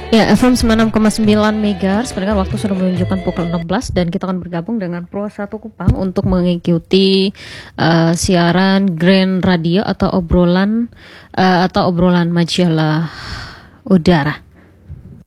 Ya, FM 96,9 MHz, sebenarnya waktu sudah menunjukkan pukul 16 dan kita akan bergabung dengan Pro 1 Kupang untuk mengikuti siaran Grand Radio atau obrolan majalah udara.